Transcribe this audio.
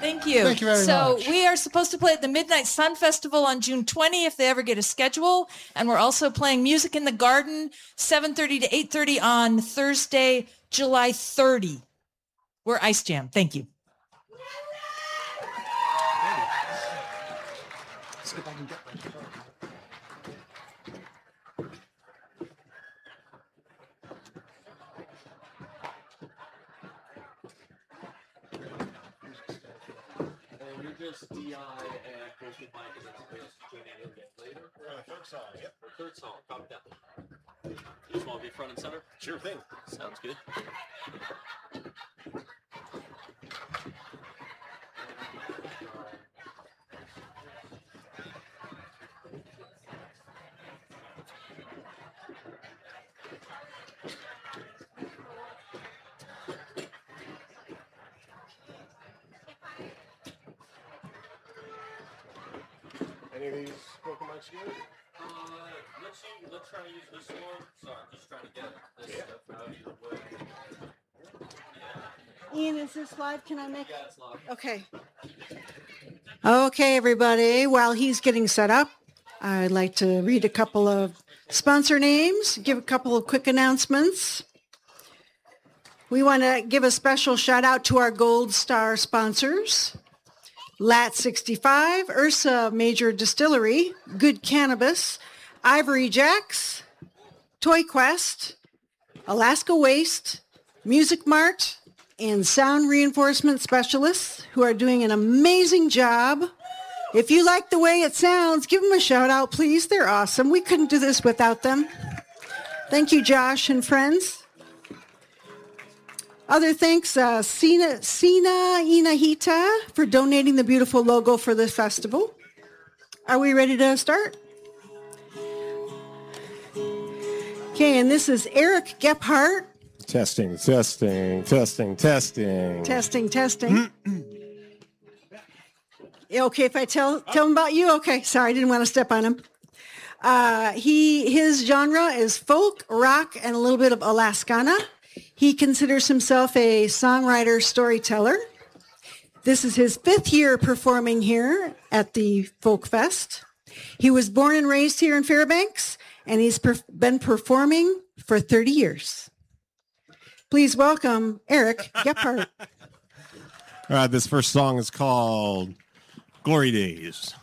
Thank you. Thank you very much. So we are supposed to play at the Midnight Sun Festival on June 20 if they ever get a schedule. And we're also playing Music in the Garden, 7:30 to 8:30 on Thursday, July 30. We're Ice Jam. Thank you. Let's go back and get my phone. Just DI and Coastal Mike, and that's supposed to join in again later. We're on the third song, yep. Third song, drop it down. You just want to be front and center? Sure thing. Sounds good. Any of these spoken mics good? Let's try to use this one. Sorry, I'm just trying to get this stuff out of the way. Ian, is this live? Can I make Yeah, it's live. Okay. Okay, everybody. While he's getting set up, I'd like to read a couple of sponsor names, give a couple of quick announcements. We want to give a special shout out to our Gold Star sponsors. Lat 65, Ursa Major Distillery, Good Cannabis, Ivory Jacks, Toy Quest, Alaska Waste, Music Mart, and Sound Reinforcement Specialists who are doing an amazing job. If you like the way it sounds, give them a shout out, please. They're awesome. We couldn't do this without them. Thank you, Josh and friends. Other thanks, Sina Inahita for donating the beautiful logo for the festival. Are we ready to start? Okay, and this is Eric Gephardt. Testing, testing, testing, testing. Testing, testing. Okay, if I tell him about you? Okay, sorry, I didn't want to step on him. His genre is folk, rock, and a little bit of Alaskana. He considers himself a songwriter, storyteller. This is his 5th year performing here at the Folk Fest. He was born and raised here in Fairbanks, and he's been performing for 30 years. Please welcome Eric Gephardt. All right, this first song is called Glory Days.